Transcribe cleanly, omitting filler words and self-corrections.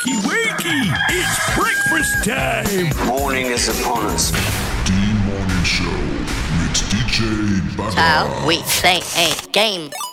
Wakey, wakey! It's breakfast time! Morning is upon us. The Morning Show mit DJ Bagger. Child, we say ain't game.